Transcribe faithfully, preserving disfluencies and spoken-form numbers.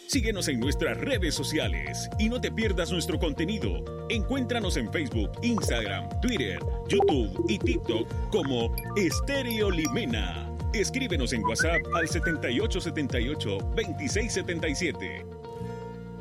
Síguenos en nuestras redes sociales y no te pierdas nuestro contenido. Encuéntranos en Facebook, Instagram, Twitter, YouTube y TikTok como Estéreo Limena. Escríbenos en WhatsApp al setenta y ocho setenta y ocho, veintiséis setenta y siete.